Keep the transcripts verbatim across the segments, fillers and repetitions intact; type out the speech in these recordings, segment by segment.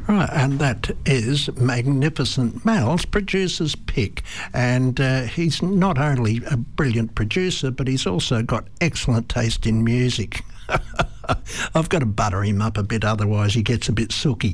Right, and that is Magnificent Mal's producer's pick. And uh, he's not only a brilliant producer, but he's also got excellent taste in music. I've got to butter him up a bit, otherwise he gets a bit sooky.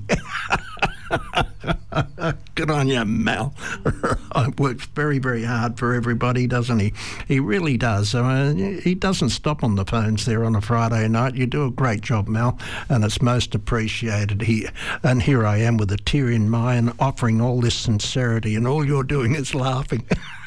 Good on you, Mal. Works very, very hard for everybody, doesn't he? He really does. Uh, he doesn't stop on the phones there on a Friday night. You do a great job, Mal, and it's most appreciated. He, and here I am with a tear in my eye and offering all this sincerity, and all you're doing is laughing.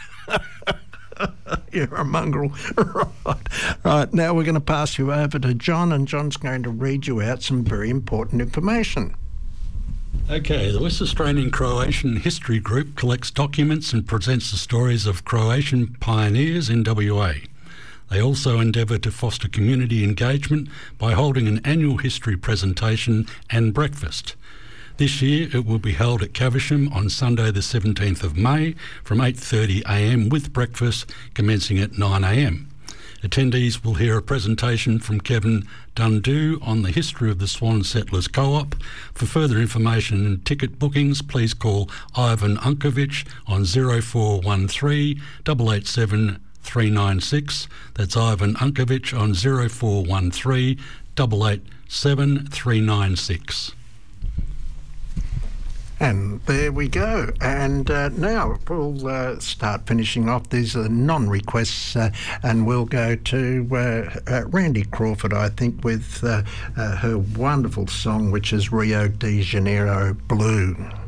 You're a mongrel. Right. Right, now we're going to pass you over to John, and John's going to read you out some very important information. Okay, the West Australian Croatian History Group collects documents and presents the stories of Croatian pioneers in W A. They also endeavour to foster community engagement by holding an annual history presentation and breakfast. This year it will be held at Caversham on Sunday the seventeenth of May from eight thirty a m with breakfast commencing at nine a m. Attendees will hear a presentation from Kevin Dundoo on the history of the Swan Settlers Co-op. For further information and ticket bookings, please call Ivan Unkovic on zero four one three, eight eight seven, three nine six. That's Ivan Unkovic on zero four one three, eight eight seven, three nine six. And there we go. And uh, now we'll uh, start finishing off these uh, non-requests, uh, and we'll go to uh, uh, Randy Crawford, I think, with uh, uh, her wonderful song, which is Rio de Janeiro Blue.